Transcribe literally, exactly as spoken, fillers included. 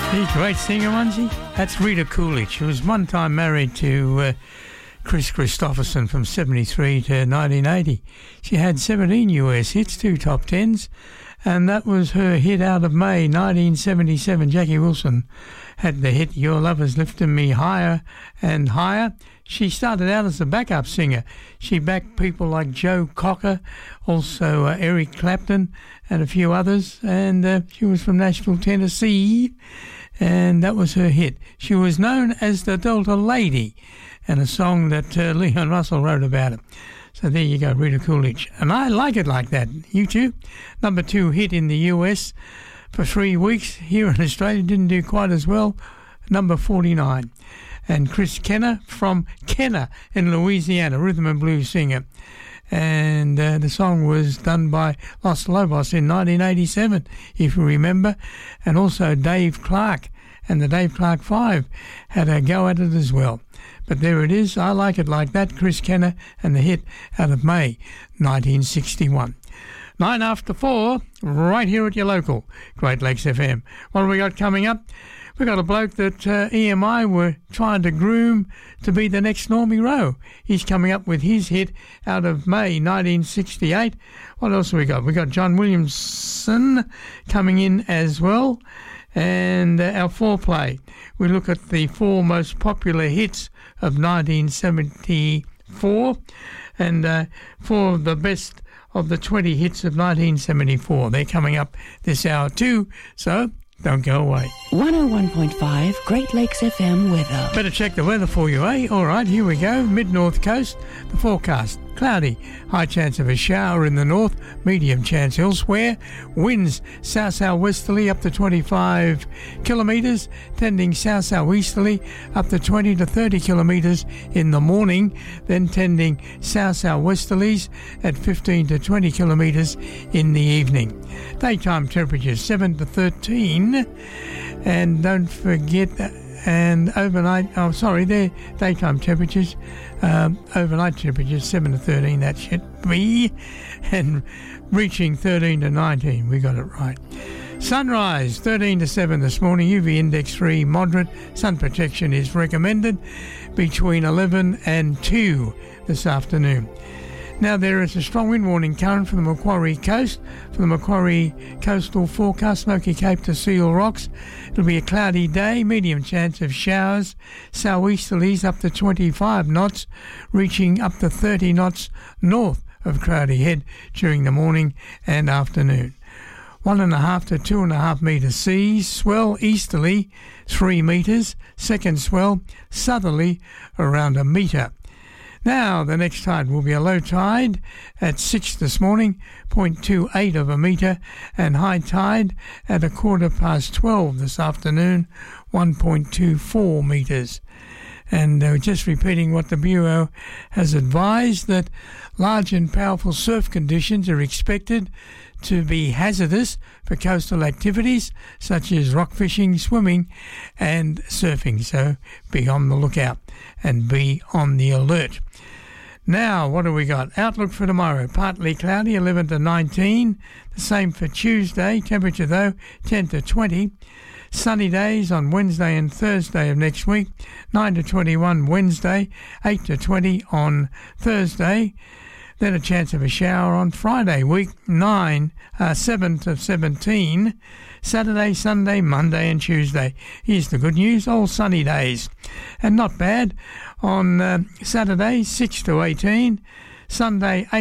She's a great singer, wasn't she? That's Rita Coolidge. She was one time married to uh, Chris Christopherson from seventy-three to nineteen eighty. She had seventeen U S hits, two top tens, and that was her hit out of May nineteen seventy-seven. Jackie Wilson had the hit Your Love Is Lifting Me Higher and Higher. She started out as a backup singer. She backed people like Joe Cocker, also uh, Eric Clapton and a few others, and uh, she was from Nashville, Tennessee, and that was her hit. She was known as the Delta Lady, and a song that uh, Leon Russell wrote about it. So there you go, Rita Coolidge. And I like it like that. You too? Number two hit in the U S for three weeks. Here in Australia, didn't do quite as well. Number forty-nine. And Chris Kenner from Kenner in Louisiana, rhythm and blues singer. And uh, the song was done by Los Lobos in nineteen eighty-seven, if you remember. And also Dave Clark and the Dave Clark Five had a go at it as well. But there it is. I like it like that. Chris Kenner and the hit out of May nineteen sixty-one. Nine after four, right here at your local Great Lakes F M. What have we got coming up? We've got a bloke that uh, E M I were trying to groom to be the next Normie Rowe. He's coming up with his hit out of May nineteen sixty-eight. What else have we got? We've got John Williamson coming in as well. And uh, our foreplay, we look at the four most popular hits of nineteen seventy-four and uh, four of the best of the twenty hits of nineteen seventy-four. They're coming up this hour too, so don't go away. one oh one point five Great Lakes F M weather. Better check the weather for you, eh? All right, here we go. Mid-north coast, the forecast. Cloudy, high chance of a shower in the north, medium chance elsewhere. Winds south-southwesterly up to twenty-five kilometres, tending south-southeasterly up to twenty to thirty kilometres in the morning, then tending south-southwesterlies at fifteen to twenty kilometres in the evening. Daytime temperatures seven to thirteen, and don't forget that. And overnight, oh sorry, they're daytime temperatures, um, overnight temperatures seven to thirteen, that should be, and reaching thirteen to nineteen, we got it right. Sunrise, thirteen to seven this morning, U V index three, moderate, sun protection is recommended between eleven and two this afternoon. Now, there is a strong wind warning current from the Macquarie Coast. For the Macquarie coastal forecast, Smoky Cape to Seal Rocks. It'll be a cloudy day, medium chance of showers. Southeasterlies up to twenty-five knots, reaching up to thirty knots north of Crowdy Head during the morning and afternoon. One and a half to two and a half metre seas. Swell easterly, three metres. Second swell southerly, around a metre. Now, the next tide will be a low tide at six this morning, zero point two eight of a metre, and high tide at a quarter past twelve this afternoon, one point two four metres. And uh, just repeating what the Bureau has advised, that large and powerful surf conditions are expected to be hazardous for coastal activities such as rock fishing, swimming and surfing. So be on the lookout and be on the alert. Now, what do we got? Outlook for tomorrow, partly cloudy, eleven to nineteen. The same for Tuesday, temperature though, ten to twenty. Sunny days on Wednesday and Thursday of next week, nine to twenty-one Wednesday, eight to twenty on Thursday. Then a chance of a shower on Friday week, nine, uh, seven to seventeen. Saturday, Sunday, Monday and Tuesday. Here's the good news, all sunny days. And not bad on uh, Saturday, six to eighteen. Sunday, eight